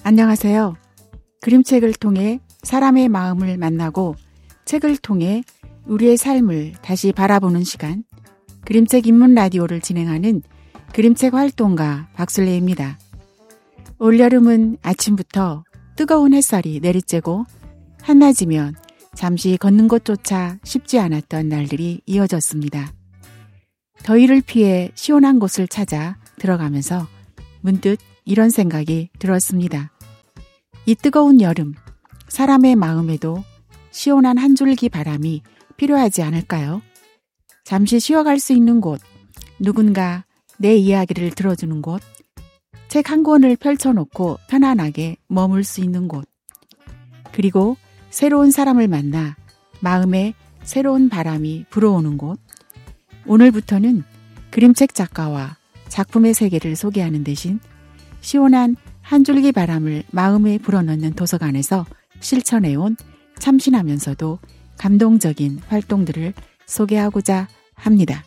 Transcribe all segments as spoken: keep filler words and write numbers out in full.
안녕하세요. 그림책을 통해 사람의 마음을 만나고 책을 통해 우리의 삶을 다시 바라보는 시간, 그림책 입문 라디오를 진행하는 그림책 활동가 박술래입니다. 올여름은 아침부터 뜨거운 햇살이 내리쬐고 한낮이면 잠시 걷는 것조차 쉽지 않았던 날들이 이어졌습니다. 더위를 피해 시원한 곳을 찾아 들어가면서 문득 이런 생각이 들었습니다. 이 뜨거운 여름, 사람의 마음에도 시원한 한 줄기 바람이 필요하지 않을까요? 잠시 쉬어갈 수 있는 곳, 누군가 내 이야기를 들어주는 곳, 책 한 권을 펼쳐놓고 편안하게 머물 수 있는 곳, 그리고 새로운 사람을 만나 마음에 새로운 바람이 불어오는 곳. 오늘부터는 그림책 작가와 작품의 세계를 소개하는 대신 시원한 한 줄기 바람을 마음에 불어넣는 도서관에서 실천해온 참신하면서도 감동적인 활동들을 소개하고자 합니다.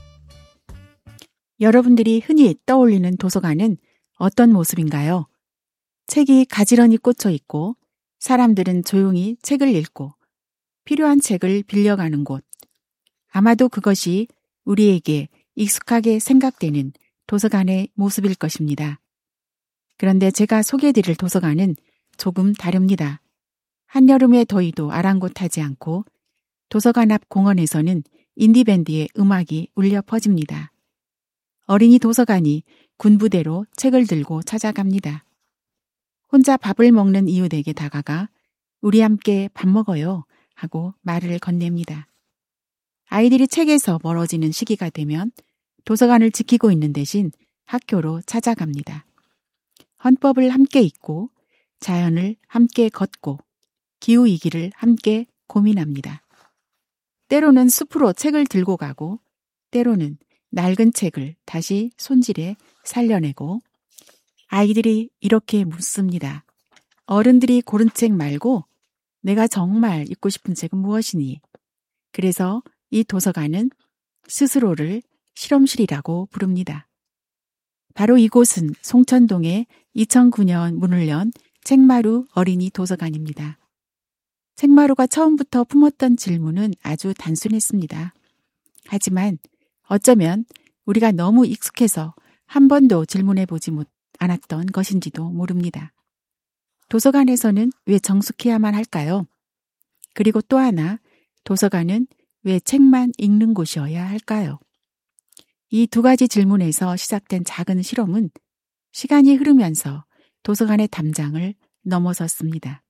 여러분들이 흔히 떠올리는 도서관은 어떤 모습인가요? 책이 가지런히 꽂혀 있고 사람들은 조용히 책을 읽고 필요한 책을 빌려가는 곳. 아마도 그것이 우리에게 익숙하게 생각되는 도서관의 모습일 것입니다. 그런데 제가 소개해드릴 도서관은 조금 다릅니다. 한여름의 더위도 아랑곳하지 않고 도서관 앞 공원에서는 인디밴드의 음악이 울려 퍼집니다. 어린이 도서관이 군부대로 책을 들고 찾아갑니다. 혼자 밥을 먹는 이웃에게 다가가 우리 함께 밥 먹어요 하고 말을 건넵니다. 아이들이 책에서 멀어지는 시기가 되면 도서관을 지키고 있는 대신 학교로 찾아갑니다. 헌법을 함께 읽고 자연을 함께 걷고 기후위기를 함께 고민합니다. 때로는 숲으로 책을 들고 가고 때로는 낡은 책을 다시 손질해 살려내고 아이들이 이렇게 묻습니다. 어른들이 고른 책 말고 내가 정말 읽고 싶은 책은 무엇이니? 그래서 이 도서관은 스스로를 실험실이라고 부릅니다. 바로 이곳은 송천동에 이천구 년 문을 연 책마루 어린이 도서관입니다. 책마루가 처음부터 품었던 질문은 아주 단순했습니다. 하지만 어쩌면 우리가 너무 익숙해서 한 번도 질문해보지 못 않았던 것인지도 모릅니다. 도서관에서는 왜 정숙해야만 할까요? 그리고 또 하나, 도서관은 왜 책만 읽는 곳이어야 할까요? 이 두 가지 질문에서 시작된 작은 실험은 시간이 흐르면서 도서관의 담장을 넘어섰습니다.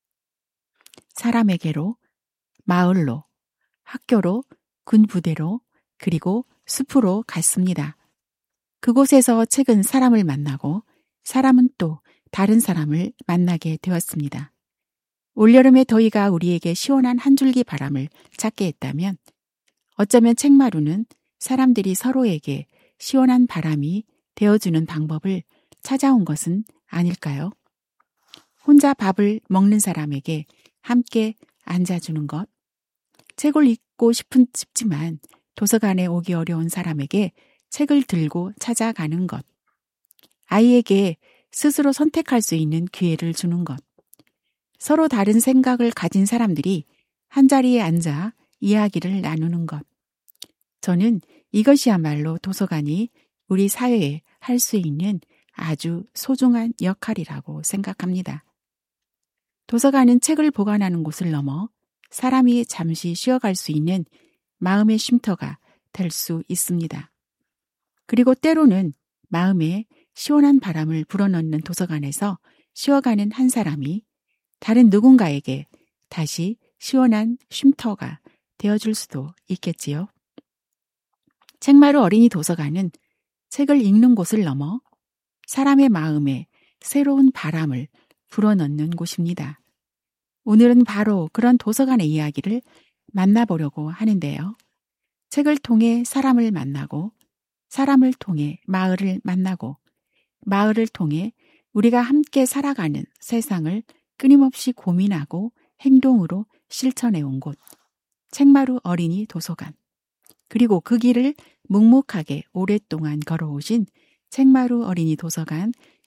사람에게로, 마을로, 학교로, 군부대로, 그리고 숲으로 갔습니다. 그곳에서 책은 사람을 만나고 사람은 또 다른 사람을 만나게 되었습니다. 올여름의 더위가 우리에게 시원한 한 줄기 바람을 찾게 했다면 어쩌면 책마루는 사람들이 서로에게 시원한 바람이 되어주는 방법을 찾아온 것은 아닐까요? 혼자 밥을 먹는 사람에게 함께 앉아주는 것, 책을 읽고 싶은 싶지만 도서관에 오기 어려운 사람에게 책을 들고 찾아가는 것, 아이에게 스스로 선택할 수 있는 기회를 주는 것, 서로 다른 생각을 가진 사람들이 한자리에 앉아 이야기를 나누는 것. 저는 이것이야말로 도서관이 우리 사회에 할 수 있는 아주 소중한 역할이라고 생각합니다. 도서관은 책을 보관하는 곳을 넘어 사람이 잠시 쉬어갈 수 있는 마음의 쉼터가 될 수 있습니다. 그리고 때로는 마음에 시원한 바람을 불어넣는 도서관에서 쉬어가는 한 사람이 다른 누군가에게 다시 시원한 쉼터가 되어줄 수도 있겠지요. 책마루 어린이 도서관은 책을 읽는 곳을 넘어 사람의 마음에 새로운 바람을 불어넣는 곳입니다. 오늘은 바로 그런 도서관의 이야기를 만나보려고 하는데요. 책을 통해 사람을 만나고 사람을 통해 마을을 만나고 마을을 통해 우리가 함께 살아가는 세상을 끊임없이 고민하고 행동으로 실천해온 곳, 책마루 어린이 도서관. 그리고 그 길을 묵묵하게 오랫동안 걸어오신 책마루 어린이 도서관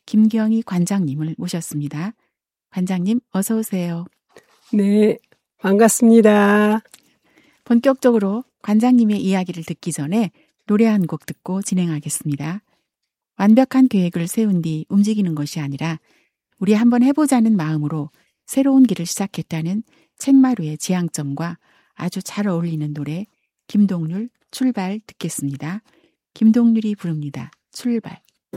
김경희 관장님을 모셨습니다. 관장님, 어서 오세요. 네, 반갑습니다. 본격적으로 관장님의 이야기를 듣기 전에 노래 한 곡 듣고 진행하겠습니다. 완벽한 계획을 세운 뒤 움직이는 것이 아니라 우리 한번 해보자는 마음으로 새로운 길을 시작했다는 책마루의 지향점과 아주 잘 어울리는 노래 김동률 출발 듣겠습니다. 김동률이 부릅니다. 출발.